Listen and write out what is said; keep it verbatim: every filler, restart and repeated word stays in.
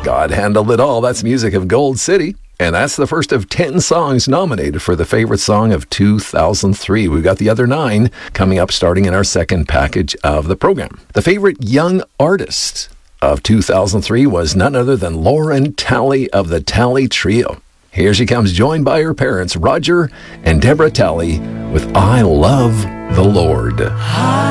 God Handled It All. That's music of Gold City. And that's the first of ten songs nominated for the favorite song of two thousand three. We've got the other nine coming up starting in our second package of the program. The favorite young artist of two thousand three was none other than Lauren Talley of the Talley Trio. Here she comes, joined by her parents, Roger and Deborah Talley, with I Love the Lord.